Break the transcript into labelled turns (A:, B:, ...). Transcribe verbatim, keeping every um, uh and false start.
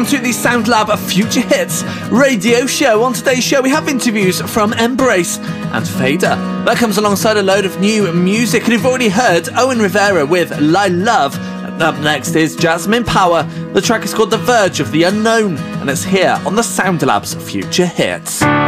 A: To the SoundLab Future Hits radio show. On today's show we have interviews from Embrace and Fader. That comes alongside a load of new music, and you've already heard Owen Rivera with "La Love." And up next is Jasmine Power. The track is called "The Verge of the Unknown," and it's here on the SoundLab's Future Hits.